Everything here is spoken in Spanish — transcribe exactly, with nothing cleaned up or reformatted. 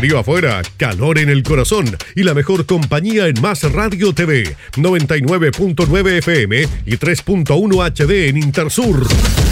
Frío afuera, calor en el corazón y la mejor compañía en Más Radio T V, noventa y nueve punto nueve F M y tres punto uno H D en Intersur.